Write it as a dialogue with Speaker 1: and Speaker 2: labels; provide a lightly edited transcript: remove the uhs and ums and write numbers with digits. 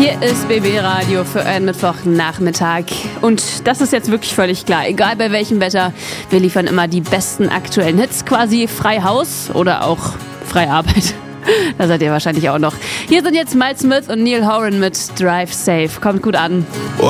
Speaker 1: Hier ist BB Radio für einen Mittwochnachmittag. Und das ist jetzt wirklich völlig klar. Egal bei welchem Wetter, wir liefern immer die besten aktuellen Hits. Quasi frei Haus oder auch frei Arbeit. Da seid ihr wahrscheinlich auch noch. Hier sind jetzt Miles Smith und Neil Horan mit Drive Safe. Kommt gut an.